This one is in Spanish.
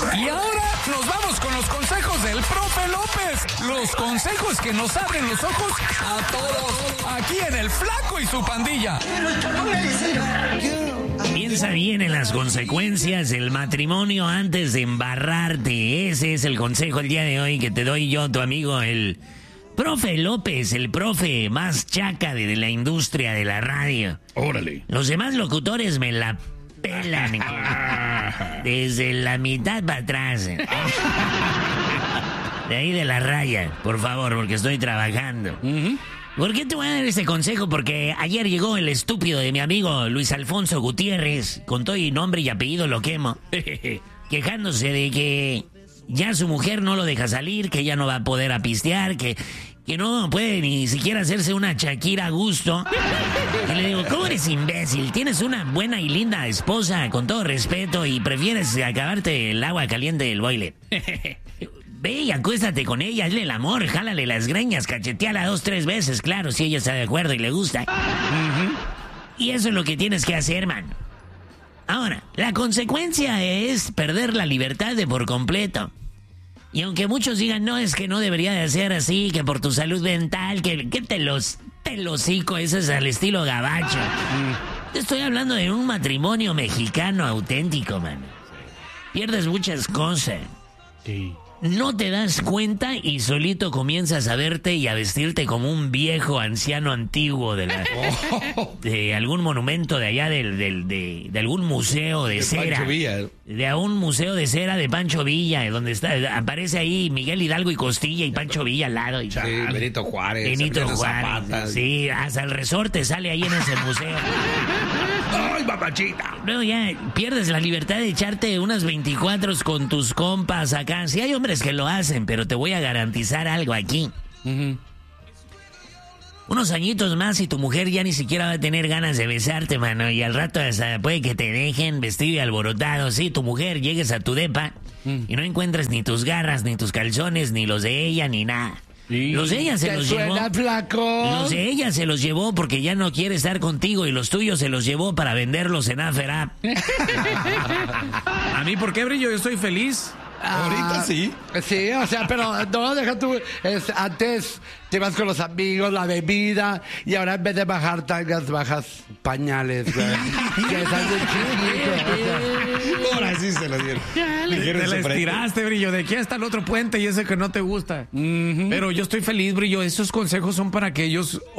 Y ahora nos vamos con los consejos del profe López. Los consejos que nos abren los ojos a todos. Aquí en El Flaco y su pandilla. Piensa bien en las consecuencias del matrimonio antes de embarrarte. Ese es el consejo el día de hoy que te doy yo, tu amigo, el profe López, el profe más chaca de la industria de la radio. Órale. Los demás locutores me la pelan desde la mitad para atrás. De ahí de la raya, por favor, porque estoy trabajando. ¿Por qué te voy a dar este consejo? Porque ayer llegó el estúpido de mi amigo Luis Alfonso Gutiérrez, con todo y nombre y apellido lo quemo, quejándose de que ya su mujer no lo deja salir, que ya no va a poder apistear, que no puede ni siquiera hacerse una Shakira a gusto. Y le digo, ¿cómo eres imbécil? Tienes una buena y linda esposa, con todo respeto, y prefieres acabarte el agua caliente del boiler. Ve y acuéstate con ella, hazle el amor, jálale las greñas, cacheteala 2-3 veces, claro, si ella está de acuerdo y le gusta. Y eso es lo que tienes que hacer, man. Ahora, la consecuencia es perder la libertad de por completo. Y aunque muchos digan, no, es que no debería de ser así, que por tu salud mental, que te los hocico, ese es al estilo gabacho. Te estoy hablando de un matrimonio mexicano auténtico, man. Pierdes muchas cosas. Sí. No te das cuenta y solito comienzas a verte y a vestirte como un viejo anciano antiguo de algún monumento de allá, de algún museo de cera. Pancho Villa. De un museo de cera de Pancho Villa, donde aparece ahí Miguel Hidalgo y Costilla y Pancho Villa al lado. Sí, Benito Juárez. Benito Juárez. Zapata. Sí, hasta el resorte sale ahí en ese museo. ¡Ay, mamachita! Luego ya pierdes la libertad de echarte unas 24 con tus compas acá. Sí hay hombres que lo hacen, pero te voy a garantizar algo aquí. Unos añitos más y tu mujer ya ni siquiera va a tener ganas de besarte, mano. Y al rato hasta puede que te dejen vestido y alborotado. Sí, tu mujer, llegues a tu depa y no encuentres ni tus garras, ni tus calzones, ni los de ella, ni nada. Sí. Los de ella se los llevó. Flaco? Los de ella se los llevó porque ya no quiere estar contigo, y los tuyos se los llevó para venderlos en Aferap. ¿A mí por qué, Brillo? Yo estoy feliz. Ahorita sí. Sí, o sea, pero no, deja tú. Antes te vas con los amigos, la bebida, y ahora en vez de bajar tangas, bajas pañales, güey. Que estás de chiquito. Ahora sí se lo dieron. Te la estiraste, Brillo, de aquí hasta el otro puente y ese que no te gusta. Pero yo estoy feliz, Brillo. Esos consejos son para aquellos